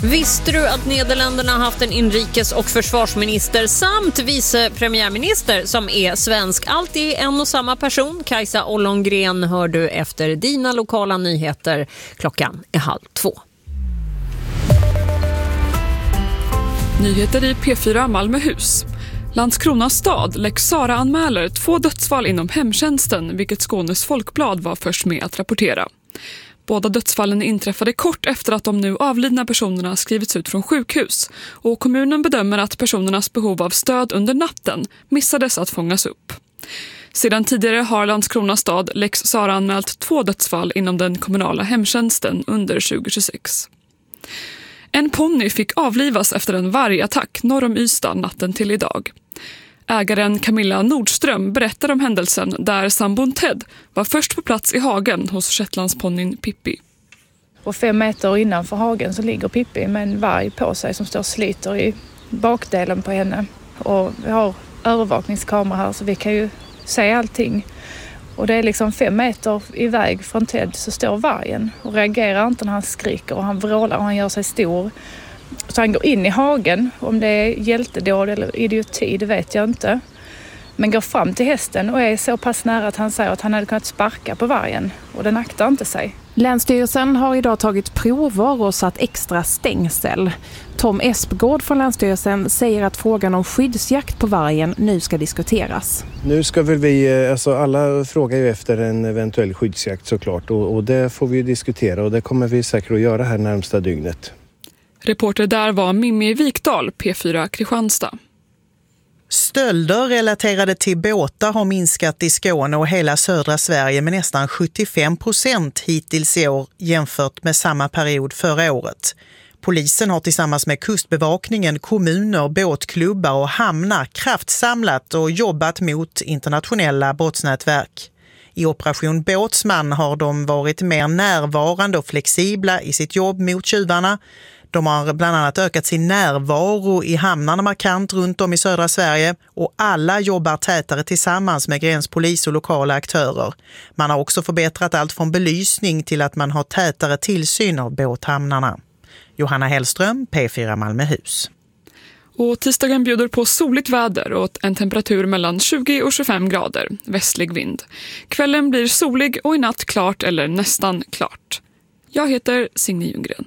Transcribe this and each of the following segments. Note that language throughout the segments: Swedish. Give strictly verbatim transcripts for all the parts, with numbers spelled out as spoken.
Visste du att Nederländerna har haft en inrikes- och försvarsminister samt vice premiärminister som är svensk? Allt är en och samma person. Kajsa Ollongren hör du efter dina lokala nyheter. Klockan är halv två. Nyheter i P fyra Malmöhus. Landskrona stad Lex Sara anmäler två dödsfall inom hemtjänsten, vilket Skånes Folkblad var först med att rapportera. Båda dödsfallen inträffade kort efter att de nu avlidna personerna skrivits ut från sjukhus, och kommunen bedömer att personernas behov av stöd under natten missades att fångas upp. Sedan tidigare har Landskrona stad Lex Sara anmält två dödsfall inom den kommunala hemtjänsten under tjugohundratjugosex. En ponny fick avlivas efter en vargattack norr om Ystad natten till idag. Ägaren Camilla Nordström berättar om händelsen där sambon Ted var först på plats i hagen hos shetlandsponnyn Pippi. Och fem meter innanför hagen så ligger Pippi med en varg på sig som står och sliter i bakdelen på henne. Och vi har övervakningskamera här så vi kan ju se allting. Och det är liksom fem meter iväg från Ted så står vargen och reagerar inte när han skriker och han vrålar och han gör sig stor. Så han går in i hagen. Om det är hjältedåd eller idioti, det vet jag inte. Men går fram till hästen och är så pass nära att han säger att han hade kunnat sparka på vargen. Och den aktar inte sig. Länsstyrelsen har idag tagit prover och satt extra stängsel. Tom Espgård från Länsstyrelsen säger att frågan om skyddsjakt på vargen nu ska diskuteras. Nu ska väl vi, alltså alla frågar ju efter en eventuell skyddsjakt såklart. Och, och det får vi ju diskutera och det kommer vi säkert att göra här närmsta dygnet. Reporter där var Mimmi Vikdal, P fyra Kristianstad. Stölder relaterade till båtar har minskat i Skåne och hela södra Sverige med nästan sjuttiofem procent hittills i år jämfört med samma period förra året. Polisen har tillsammans med kustbevakningen, kommuner, båtklubbar och hamnar kraftsamlat och jobbat mot internationella brottsnätverk. I Operation Båtsman har de varit mer närvarande och flexibla i sitt jobb mot tjuvarna. De har bland annat ökat sin närvaro i hamnarna markant runt om i södra Sverige och alla jobbar tätare tillsammans med gränspolis och lokala aktörer. Man har också förbättrat allt från belysning till att man har tätare tillsyn av båthamnarna. Johanna Hellström, P fyra Malmöhus. Och tisdagen bjuder på soligt väder och en temperatur mellan tjugo och tjugofem grader, västlig vind. Kvällen blir solig och i natt klart eller nästan klart. Jag heter Signe Ljunggren.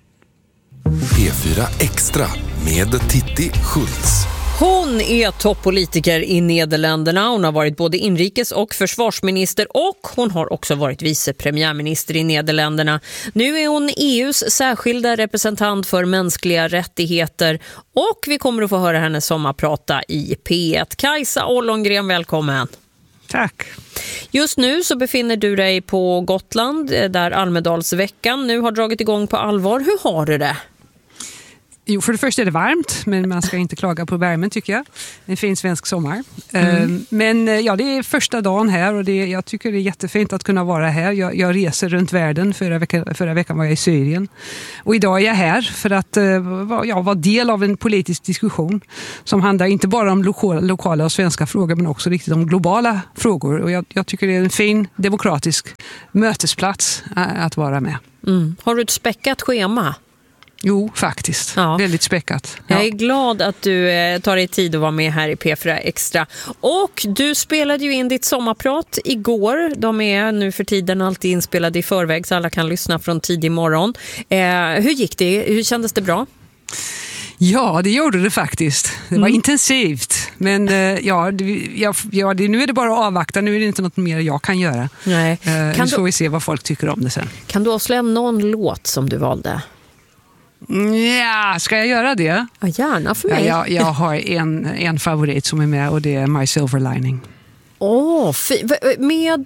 P fyra Extra med Titti Schultz. Hon är toppolitiker i Nederländerna. Hon har varit både inrikes- och försvarsminister och hon har också varit vice premiärminister i Nederländerna. Nu är hon E U:s särskilda representant för mänskliga rättigheter och vi kommer att få höra henne sommarprata i P ett. Kajsa Ollongren, välkommen. Tack. Just nu så befinner du dig på Gotland där Almedalsveckan nu har dragit igång på allvar. Hur har du det? Jo, för det första är det varmt, men man ska inte klaga på värmen tycker jag. En fin svensk sommar. Mm. Men ja, det är första dagen här och det, jag tycker det är jättefint att kunna vara här. Jag, jag reser runt världen, förra veckan, förra veckan var jag i Syrien. Och idag är jag här för att ja, vara del av en politisk diskussion som handlar inte bara om lokala, lokala och svenska frågor men också riktigt om globala frågor. Och jag, jag tycker det är en fin demokratisk mötesplats att vara med. Mm. Har du ett späckat schema? Jo, faktiskt. Ja. Väldigt späckat. Ja. Jag är glad att du eh, tar dig tid att vara med här i P fyra Extra. Och du spelade ju in ditt sommarprat igår. De är nu för tiden alltid inspelade i förväg så alla kan lyssna från tidig morgon. Eh, hur gick det? Hur kändes det bra? Ja, det gjorde det faktiskt. Det var mm. intensivt. Men eh, ja, det, ja, ja det, nu är det bara att avvakta. Nu är det inte något mer jag kan göra. Nej. Eh, kan nu får du... vi se vad folk tycker om det sen. Kan du avslöja någon låt som du valde? Ja, ska jag göra det? Ja, gärna för mig. Ja, jag, jag har en, en favorit som är med och det är My Silver Lining. Åh, oh, med...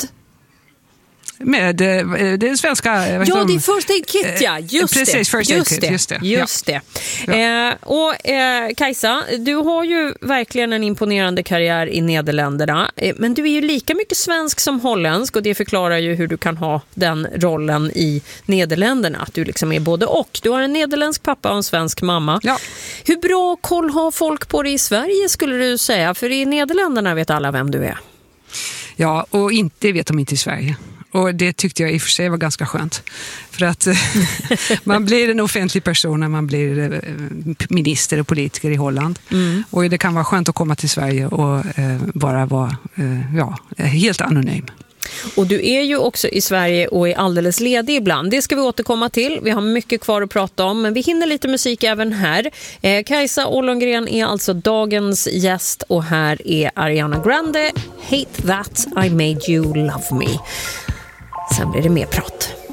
Med det svenska... Ja, det är First Aid Kit, ja. Just Precis, det. First Aid just Kit, det. just det. Just ja. det. Ja. Eh, och eh, Kajsa, du har ju verkligen en imponerande karriär i Nederländerna. Eh, men du är ju lika mycket svensk som holländsk och det förklarar ju hur du kan ha den rollen i Nederländerna. Att du liksom är både och. Du har en nederländsk pappa och en svensk mamma. Ja. Hur bra koll har folk på dig i Sverige skulle du säga? För i Nederländerna vet alla vem du är. Ja, och inte vet de inte i Sverige. Och det tyckte jag i och för sig var ganska skönt. För att man blir en offentlig person när man blir minister och politiker i Holland. Mm. Och det kan vara skönt att komma till Sverige och eh, bara vara eh, ja, helt anonym. Och du är ju också i Sverige och är alldeles ledig ibland. Det ska vi återkomma till. Vi har mycket kvar att prata om, men vi hinner lite musik även här. Eh, Kajsa Ollongren är alltså dagens gäst och här är Ariana Grande, Hate That I Made You Love Me. Sen blir det mer prat.